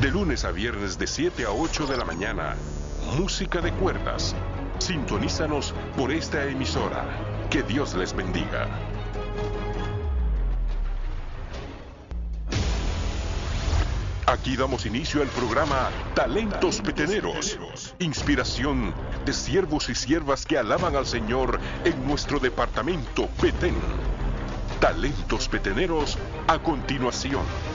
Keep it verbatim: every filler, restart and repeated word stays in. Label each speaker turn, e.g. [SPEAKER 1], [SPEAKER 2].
[SPEAKER 1] De lunes a viernes de siete a ocho de la mañana. Música de cuerdas. Sintonízanos por esta emisora. Que Dios les bendiga. Aquí damos inicio al programa Talentos Peteneros. Inspiración de siervos y siervas que alaban al Señor en nuestro departamento Petén. Talentos Peteneros a continuación.